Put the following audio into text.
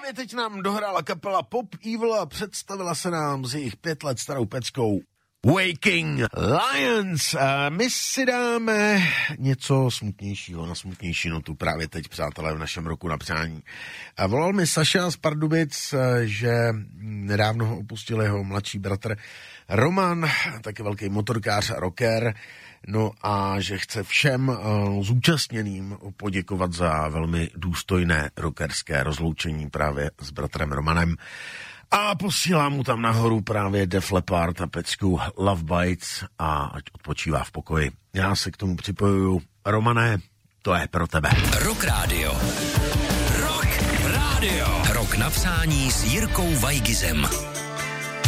Právě teď nám dohrála kapela Pop Evil a představila se nám z jejich 5 let starou peckou Waking Lions. A my si dáme něco smutnějšího, na smutnější notu právě teď, přátelé, v našem roku na přání. A volal mi Saša z Pardubic, že nedávno ho opustil jeho mladší bratr Roman, taky velký motorkář a rocker, no a že chce všem zúčastněným poděkovat za velmi důstojné rockerské rozloučení právě s bratrem Romanem. A posílám mu tam nahoru právě Def Leppard a pecku Love Bites a ať odpočívá v pokoji. Já se k tomu připojuju. Romane, to je pro tebe. Rock Radio. Rock Radio. Rock na přání s Jirkou Vajgizem.